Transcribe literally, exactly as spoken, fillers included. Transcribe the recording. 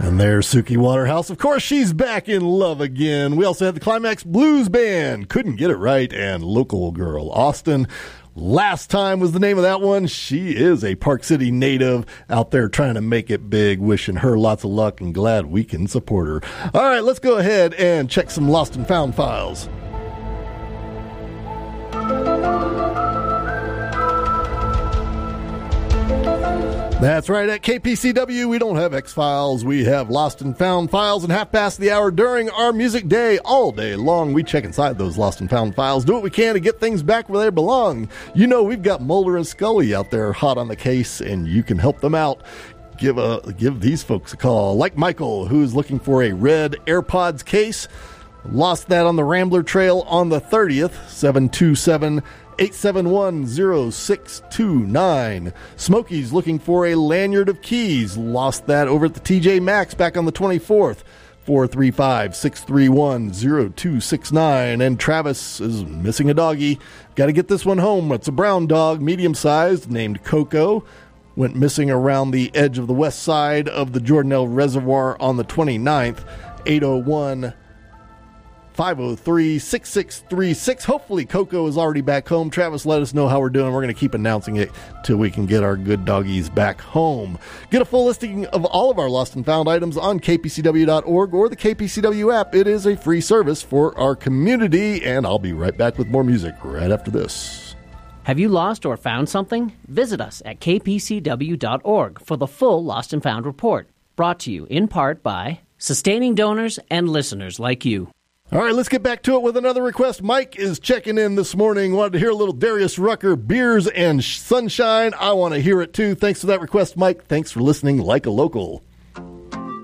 And there's Suki Waterhouse. Of course, she's back in love again. We also had the Climax Blues Band, Couldn't Get It Right, and Local Girl Austin. Last Time was the name of that one. She is a Park City native out there trying to make it big. Wishing her lots of luck and glad we can support her. All right, let's go ahead and check some Lost and Found files. That's right. At K P C W, we don't have X-Files. We have Lost and Found files, and half past the hour during our music day, all day long, we check inside those Lost and Found files, do what we can to get things back where they belong. You know, we've got Mulder and Scully out there hot on the case, and you can help them out. Give a give these folks a call. Like Michael, who's looking for a red AirPods case. Lost that on the Rambler Trail on the thirtieth, seven two seven, eight seven one, zero six two nine. Smokey's looking for a lanyard of keys. Lost that over at the T J Maxx back on the twenty-fourth, four three five, six three one, zero two six nine. And Travis is missing a doggy. Got to get this one home. It's a brown dog, medium-sized, named Coco. Went missing around the edge of the west side of the Jordanelle Reservoir on the twenty-ninth, eight oh one, five oh three, six six three six. Hopefully Coco is already back home. Travis, let us know how we're doing. We're going to keep announcing it till we can get our good doggies back home. Get a full listing of all of our Lost and Found items on K P C W dot org or the K P C W app. It is a free service for our community, and I'll be right back with more music right after this. Have you lost or found something? Visit us at K P C W dot org for the full Lost and Found report. Brought to you in part by sustaining donors and listeners like you. All right, let's get back to it with another request. Mike is checking in this morning. Wanted to hear a little Darius Rucker, Beers and Sunshine. I want to hear it too. Thanks for that request, Mike. Thanks for listening like a local.